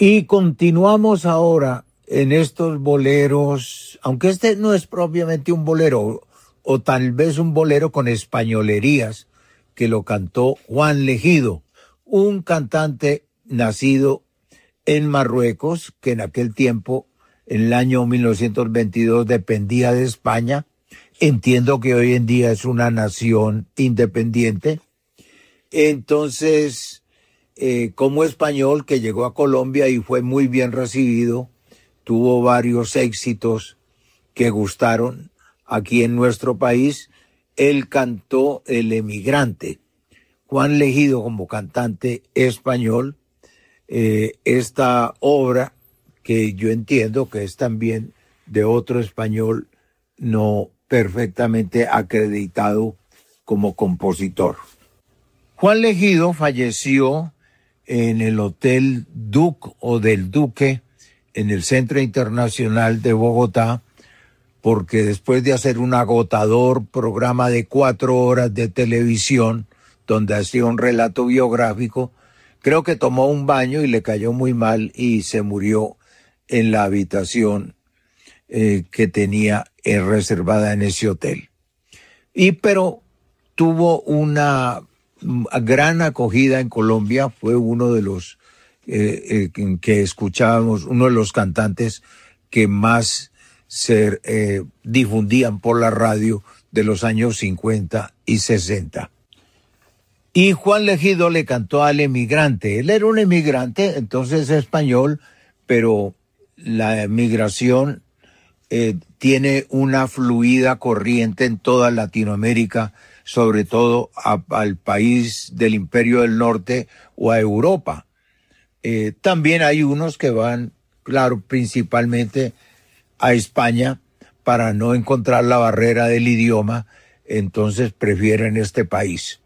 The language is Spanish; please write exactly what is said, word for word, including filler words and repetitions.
Y continuamos ahora en estos boleros, aunque este no es propiamente un bolero, o tal vez un bolero con españolerías, que lo cantó Juan Legido, un cantante nacido en Marruecos, que en aquel tiempo, en el año mil novecientos veintidós, dependía de España. Entiendo que hoy en día es una nación independiente. Entonces, eh, como español que llegó a Colombia y fue muy bien recibido, tuvo varios éxitos que gustaron aquí en nuestro país. Él cantó El Emigrante. Juan Legido, como cantante español, eh, esta obra, que yo entiendo que es también de otro español no perfectamente acreditado como compositor. Juan Legido falleció en el Hotel Duc o del Duque, en el Centro Internacional de Bogotá, porque después de hacer un agotador programa de cuatro horas de televisión, donde hacía un relato biográfico, creo que tomó un baño y le cayó muy mal y se murió en la habitación eh, que tenía eh, reservada en ese hotel. Y pero tuvo una gran acogida en Colombia, fue uno de los eh, eh, que escuchábamos, uno de los cantantes que más se eh, difundían por la radio de los años cincuenta y sesenta. Y Juan Legido le cantó al emigrante. Él era un emigrante, entonces español, pero la emigración eh, tiene una fluida corriente en toda Latinoamérica, sobre todo a, al país del Imperio del Norte o a Europa. Eh, también hay unos que van, claro, principalmente a España para no encontrar la barrera del idioma, entonces prefieren este país.